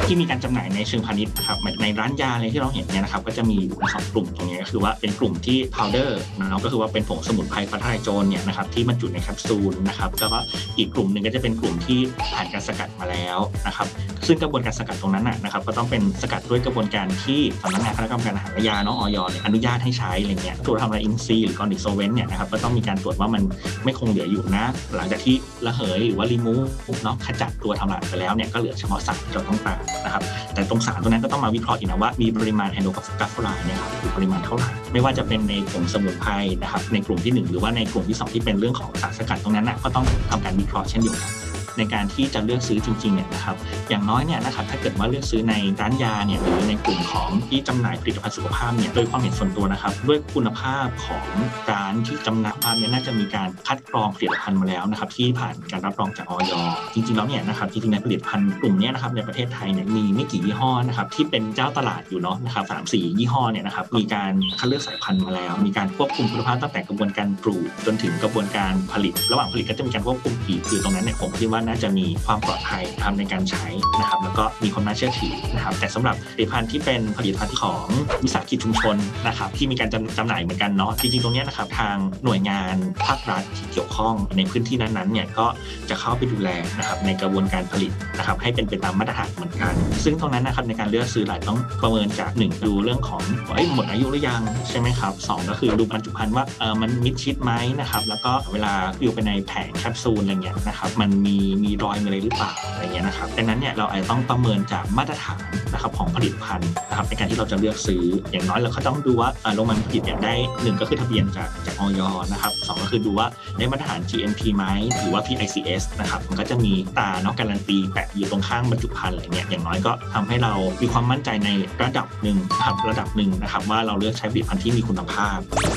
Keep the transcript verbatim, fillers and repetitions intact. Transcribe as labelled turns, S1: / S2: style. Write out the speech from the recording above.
S1: ที่มีการจำหน่ายในเชิงพาณิชย์นะครับในร้านยาอะไรที่เราเห็นเนี่ยนะครับก็จะมีอยู่สองกลุ่มตรงนี้ก็คือว่าเป็นกลุ่มที่ powder นะก็คือว่าเป็นผงสมุนไพรฟ้าทะลายโจรเนี่ยนะครับที่บรรจุในแคปซูลนะครับแล้วก็อีกกลุ่มหนึ่งก็จะเป็นกลุ่มที่ผ่านการสกัดมาแล้วนะครับซึ่งกระบวนการสกัดตรงนั้นนะครับก็ต้องเป็นสกัดด้วยกระบวนการที่สำนักงานคณะกรรมการอาหารและยาเนาะ อย เนี่ยอนุญาตให้ใช้อะไรเงี้ยตัวทำลายอินทรีย์หรือ Organic Solvent เนี่ยนะครับก็ต้องมีการตรวจว่ามันไม่คงเหลืออยู่นะหลังจากที่ระเหยหรือว่า remove เนาะขจัดตัวทำลายไปแล้วเนี่ยก็เหลือเฉพาะสารที่เราต้องการนะครับแต่ตรงสารตรงนั้นก็ต้องมาวิเคราะห์อีกนะว่ามีปริมาณไฮโดรกราฟโฟไลด์เนี่ยครับปริมาณเท่าไหร่ไม่ว่าจะเป็นในผงสมุนไพรนะครับในกลุ่มที่หนึ่งหรือว่าในกลุ่มที่สองที่เป็นเรื่องของสารสกัดตรงนั้นนะก็ต้องทำการวิเคราะห์เช่นเดียวกันในการที่จะเลือกซื้อจริงๆเนี่ยนะครับอย่างน้อยเนี่ยนะครับถ้าเกิดว่าเลือกซื้อในร้านยาเนี่ยหรือในกลุ่มของที่จำหน่ายผลิตภัณฑ์สุขภาพเนี่ยโดยความเห็นส่วนตัวนะครับด้วยคุณภาพของร้านที่จำหน่ายภาพเนี่ยน่าจะมีการคัดกรองผลิตภัณฑ์มาแล้วนะครับที่ผ่านการรับรองจาก อย. จริงๆแล้วเนี่ยนะครับจริงๆในผลิตภัณฑ์กลุ่มนี้นะครับในประเทศไทยเนี่ยมีไม่กี่ยี่ห้อนะครับที่เป็นเจ้าตลาดอยู่เนาะนะครับสามสี่ยี่ห้อเนี่ยนะครับมีการคัดเลือกสายพันธุ์มาแล้วมีการควบคุมคุณภาพตั้งแต่กระบวนการปลูกจนถึงกระบวนการผลิตระหว่างผลิตก็จะมีการควบคุมอีกคือตรงนั้นเนี่ยผมคิดว่าน่าจะมีความปลอดภัยทำในการใช้นะครับแล้วก็มีความน่าเชื่อถือนะครับแต่สำหรับผลิตภัณฑ์ที่เป็นผลิตภัณฑ์ของวิสาหกิจชุมชนนะครับที่มีการจำหน่ายเหมือนกันเนาะจริงๆตรงนี้นะครับทางหน่วยงานภาครัฐที่เกี่ยวข้องในพื้นที่นั้นๆเนี่ยก็จะเข้าไปดูแลนะครับในกระบวนการผลิตนะครับให้เป็นไปตามมาตรฐานเหมือนกันซึ่งตรงนั้นนะครับในการเลือกซื้อหลายต้องประเมินจากหนึ่งดูเรื่องของหมดอายุหรือยังใช่ไหมครับสองก็คือดูบรรจุภัณฑ์ว่าเออมันมิดชิดไหมนะครับแล้วก็เวลาอยู่ไปในแผงแคปซูลอะไรเงี้ยนะครับมันมีมีรอยอะไรหรือเปล่าอะไรเงี้ยนะครับดังนั้นเนี่ยเราอาจจะต้องประเมินจากมาตรฐานนะครับของผลิตภัณฑ์นะครับในการที่เราจะเลือกซื้ออย่างน้อยเราก็ต้องดูว่าโรงงานผลิตเนี่ยได้หนึ่งก็คือทะเบียนจากจาก อย. นะครับสองก็คือดูว่าได้มาตรฐาน จี เอ็ม พี ไหมหรือว่า พี ไอ ซี เอส นะครับมันก็จะมีตาเนาะการันตีแปะอยู่ตรงข้างบรรจุภัณฑ์อะไรเงี้ยอย่างน้อยก็ทำให้เรามีความมั่นใจในระดับหนึ่งนะครับระดับหนึ่งนะครับว่าเราเลือกใช้ผลิตภัณฑ์ที่มีคุณภาพ